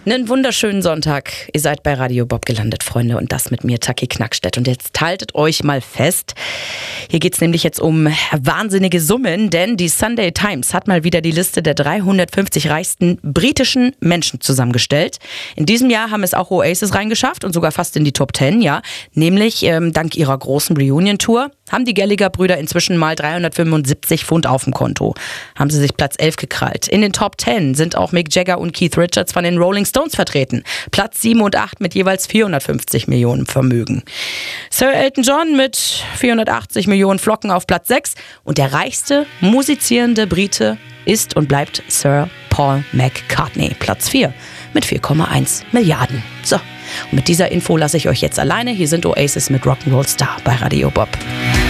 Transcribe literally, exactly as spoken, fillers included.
Einen wunderschönen Sonntag. Ihr seid bei Radio Bob gelandet, Freunde, und das mit mir, Taki Knackstedt. Und jetzt haltet euch mal fest. Hier geht's nämlich jetzt um wahnsinnige Summen, denn die Sunday Times hat mal wieder die Liste der dreihundertfünfzig reichsten britischen Menschen zusammengestellt. In diesem Jahr haben es auch Oasis reingeschafft und sogar fast in die Top Ten, ja. Nämlich ähm, dank ihrer großen Reunion-Tour haben die Gallagher-Brüder inzwischen mal dreihundertfünfundsiebzig Pfund auf dem Konto. Haben sie sich Platz elf gekrallt. In den Top Ten sind auch Mick Jagger und Keith Richards von den Rolling Stones vertreten. Platz sieben und acht mit jeweils vierhundertfünfzig Millionen Vermögen. Sir Elton John mit vierhundertachtzig Millionen Flocken auf Platz sechs. Und der reichste musizierende Brite ist und bleibt Sir Paul McCartney. Platz vier mit vier Komma eins Milliarden. So, und mit dieser Info lasse ich euch jetzt alleine. Hier sind Oasis mit Rock'n'Roll Star bei Radio Bob.